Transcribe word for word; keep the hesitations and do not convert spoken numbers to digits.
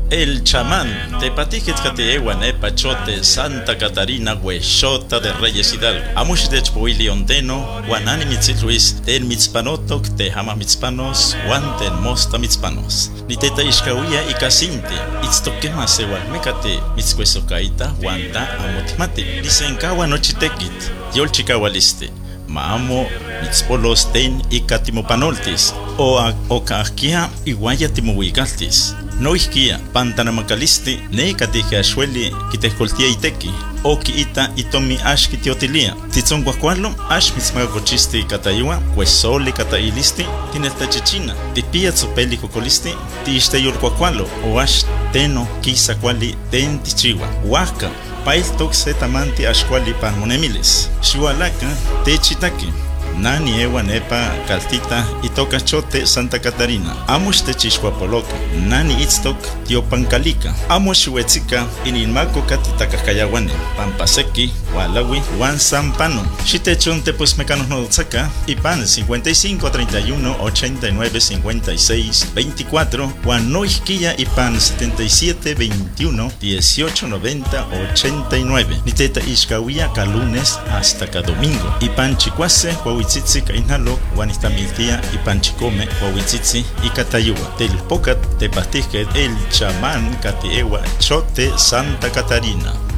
El chamán, tepatiquet cateewan epa chote Santa Catarina huexota de Reyes Hidalgo. Amush de chpuili ondeno, guanani mitzit Luis, ten mitzpanotok, te hama mitzpanos, guan ten mosta mitzpanos. Ni teta ishkawia y casinte, itztoquema sewal mecate, mitzcuesocaita, guanta amotimate. Lisenkawa nochitekit, yol chikawaliste. Maamo mitzpolos ten y catimopanoltis, o a ocaquia y guaya timuigaltis. No isquia, pantanamacalisti, ne catija shueli, quitescoltia iteki, o ita itomi ash kitiotilia. Titzon guacualo, ash mitzmagacochisti cataiwa, cuesoli catailisti, tineltachichina, tipia tsopeli cocolisti, tiisteyol guacualo, o ash teno, quisa quali ten tichiwa, huaca. Pail toxe tamanti ashkwali panmonemiles. Shualaka techitaki. Nani ewa nepa caltita itoka chote Santa Catarina. Amush techishwapoloka. Nani itztok tiopancalica. Amush huetzika inilmako katitakayawane. Pampaseki, Walawi, Juan Sampano. Shitechon tepos mecanos no tsaka. Ipan cincuenta y cinco, treinta y uno, ochenta y nueve, cincuenta y seis, veinticuatro. Juan Noisquilla Ipan setenta y siete, veintiuno, dieciocho, noventa, ochenta y nueve. Niteta Ishkawia ka lunes hasta ka domingo. Ipan chicuase, Huahuitzitzi ka inhalo, Juanistamiltia, Ipan chicome, Huahuitzitzi y Catayua. Telpocat tepastizque el chamán Catiewa Chote Santa Catarina.